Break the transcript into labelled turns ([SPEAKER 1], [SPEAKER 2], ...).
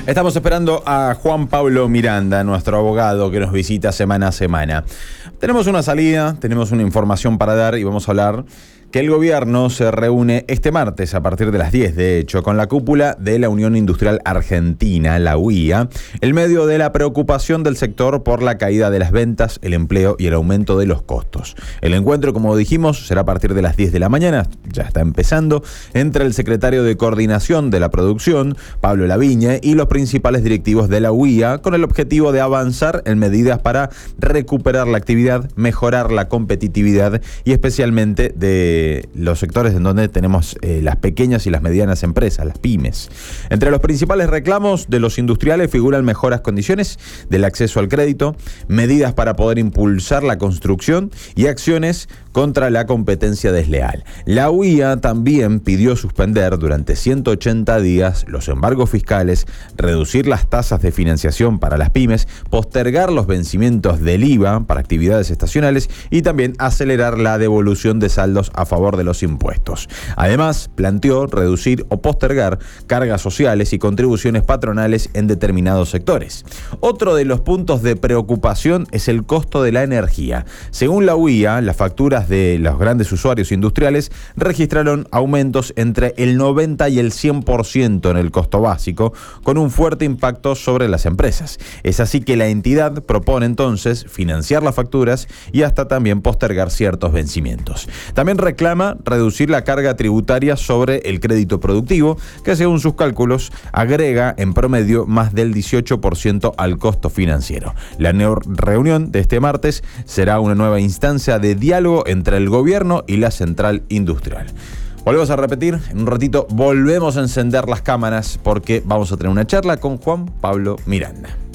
[SPEAKER 1] Estamos esperando a Juan Pablo Miranda, nuestro abogado que nos visita semana a semana. Tenemos una salida, tenemos una información para dar y vamos a hablar que el gobierno se reúne este martes a partir de las 10, de hecho, con la cúpula de la Unión Industrial Argentina, la UIA, en medio de la preocupación del sector por la caída de las ventas, el empleo y el aumento de los costos. El encuentro, como dijimos, será a partir de las 10 de la mañana, ya está empezando, entre el secretario de Coordinación de la Producción, Pablo Lavigne, y los principales directivos de la UIA, con el objetivo de avanzar en medidas para recuperar la actividad, mejorar la competitividad y especialmente de los sectores en donde tenemos las pequeñas y las medianas empresas, las pymes. Entre los principales reclamos de los industriales figuran mejoras condiciones del acceso al crédito, medidas para poder impulsar la construcción y acciones contra la competencia desleal. La UIA también pidió suspender durante 180 días los embargos fiscales, reducir las tasas de financiación para las pymes, postergar los vencimientos del IVA para actividades estacionales y también acelerar la devolución de saldos a favor de los impuestos. Además, planteó reducir o postergar cargas sociales y contribuciones patronales en determinados sectores. Otro de los puntos de preocupación es el costo de la energía. Según la UIA, las facturas de los grandes usuarios industriales registraron aumentos entre el 90 y el 100% en el costo básico, con un fuerte impacto sobre las empresas. Es así que la entidad propone entonces financiar las facturas y hasta también postergar ciertos vencimientos. También reclama reducir la carga tributaria sobre el crédito productivo, que según sus cálculos agrega en promedio más del 18% al costo financiero. La reunión de este martes será una nueva instancia de diálogo entre el gobierno y la central industrial. Volvemos a repetir, en un ratito volvemos a encender las cámaras porque vamos a tener una charla con Juan Pablo Miranda.